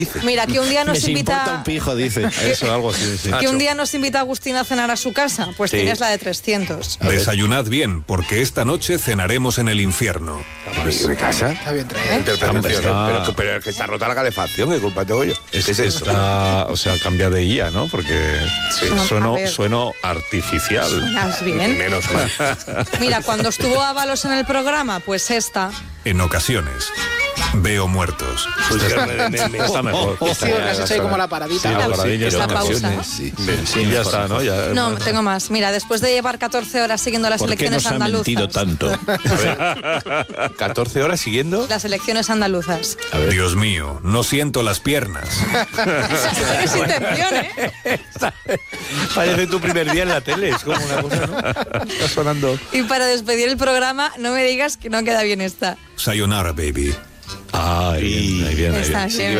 Mira, que un día nos importa invita... un pijo, dice. Eso, algo así. Sí. Que un día nos invita Agustín a cenar a su casa, pues Sí. tienes la de 300. Desayunad bien, porque esta noche cenaremos en el infierno. ¿Mi casa? Está bien traído. Interpretación. Está- Pero es que está rota la calefacción, ¿qué culpa tengo yo? ¿Qué es eso? Está, o sea, cambia de IA, ¿no? Porque No, a ver. sueno artificial. ¿Suenas bien? Menos mal. Mira, cuando estuvo Ábalos en el programa, pues esta... En ocasiones, veo muertos. Está mejor. Sí, porque has hecho ahí como la paradita. Sí, la La- paradilla esa está pausa. mejor. Sí. Sí, ya está, ¿no? Ya, No, tengo más. Mira, después de llevar 14 horas siguiendo las ¿Por qué elecciones nos ha andaluzas... mentido tanto? A ver, 14 horas siguiendo. Las elecciones andaluzas. Dios mío, no siento las piernas. Tienes intención, ¿eh? Parece tu primer día en la tele, es como una cosa, ¿no? Está sonando. Y para despedir el programa, no me digas que no queda bien esta. Sayonara, baby. Ah, ahí viene, ahí viene. Está bien.